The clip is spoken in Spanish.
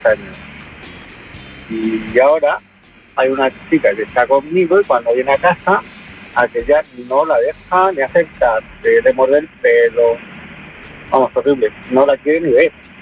años. Y ahora hay una chica que está conmigo y cuando viene a casa, aquella no la deja ni acercarse, le muerde el pelo. Vamos, horrible, no la quiere ni ver.